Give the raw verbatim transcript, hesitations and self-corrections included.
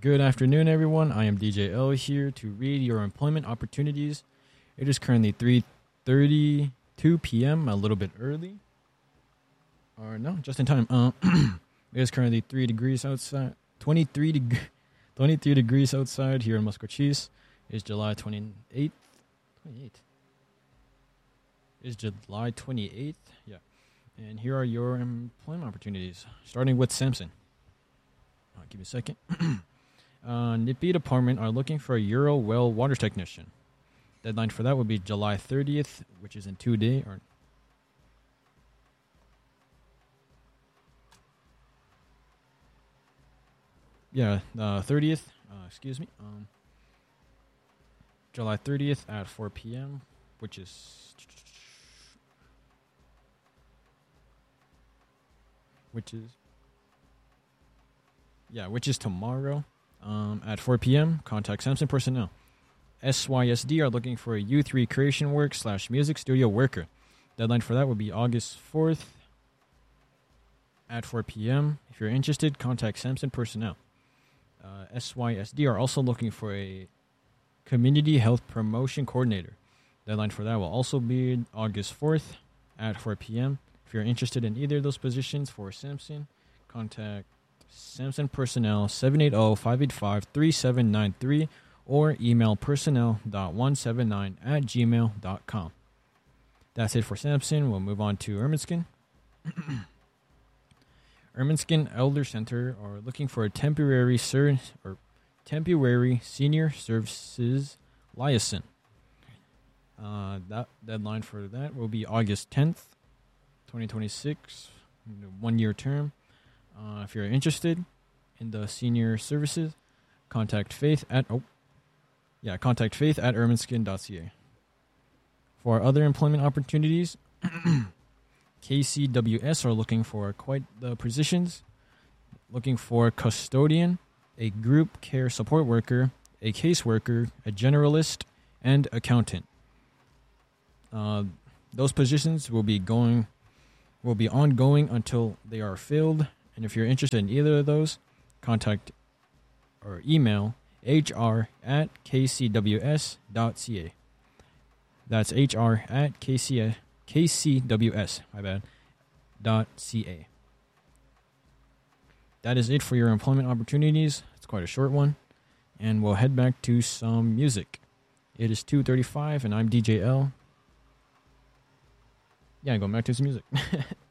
Good afternoon, everyone. I am D J L here to read your employment opportunities. It is currently three thirty-two p.m., a little bit early. Or no, just in time. Uh, it is currently three degrees outside. twenty-three, deg- twenty-three degrees outside here in Muscatine. It's July twenty-eighth. twenty-eighth. It's July twenty-eighth. Yeah. And here are your employment opportunities, starting with Samson. Uh, give me a second. uh, Nippy Department are looking for a Euro well water technician. Deadline for that would be July thirtieth, which is in two days. Or yeah, uh, thirtieth. Uh, excuse me. Um, July thirtieth at four p.m., which is which is yeah, which is tomorrow. Um, at four p.m. Contact Samson personnel. S Y S D are looking for a U three creation work slash music studio worker. Deadline for that would be August fourth at four p.m. If you're interested, contact Samson personnel. Uh, S Y S D are also looking for a community health promotion coordinator. Deadline for that will also be August fourth at four p.m. If you're interested in either of those positions for Samson, contact Samson personnel seven eight zero, five eight five, three seven nine three or email personnel dot one seven nine at gmail dot com. That's it for Samson. We'll move on to Ermineskin. Ermineskin Elder Center are looking for a temporary ser- or temporary senior services liaison. Uh, that deadline for that will be August tenth, twenty twenty-six, one year term. Uh, if you're interested in the senior services, contact Faith at oh, yeah, contact Faith at ermineskin dot c a. For other employment opportunities, K C W S are looking for quite the positions. Looking for a custodian, a group care support worker, a caseworker, a generalist, and accountant. Uh, those positions will be going will be ongoing until they are filled. And if you're interested in either of those, contact or email H R at k c w s dot c a. That's H R at k c w s, my bad, dot ca. That is it for your employment opportunities. It's quite a short one. And we'll head back to some music. It is two thirty-five, and I'm D J L. Yeah, going back to some music.